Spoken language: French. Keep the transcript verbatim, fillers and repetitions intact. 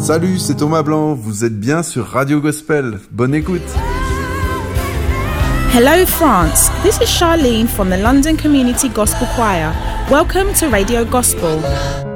Salut, c'est Thomas Blanc, vous êtes bien sur Radio Gospel. Bonne écoute. Hello France, this is Charlene from the London Community Gospel Choir. Welcome to Radio Gospel.